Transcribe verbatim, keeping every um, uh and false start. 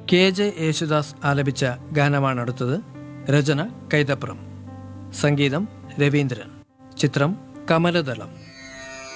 K J Yesudas ആലപിച്ച ഗാനമാണ് അടുത്തത്. രചന കൈതപ്രം, സംഗീതം രവീന്ദ്രൻ, ചിത്രം കമലദളം.